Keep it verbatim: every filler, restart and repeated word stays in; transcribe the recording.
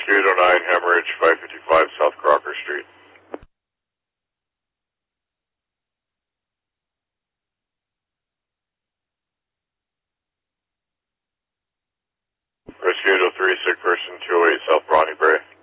Rescue eight oh nine, hemorrhage, five fifty-five South Crocker Street. Rescue eight oh three, sick person, two oh eight South Bronny Bray.